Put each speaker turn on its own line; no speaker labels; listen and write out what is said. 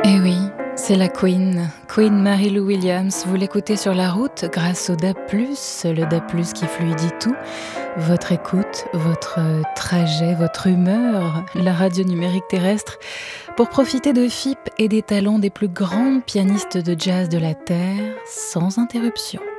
Eh oui, c'est la Queen, Queen Mary-Lou Williams. Vous l'écoutez sur la route grâce au DAB+, le DAB+, qui fluidifie tout. Votre écoute, votre trajet, votre humeur, la radio numérique terrestre, pour profiter de FIP et des talents des plus grandes pianistes de jazz de la Terre, sans interruption.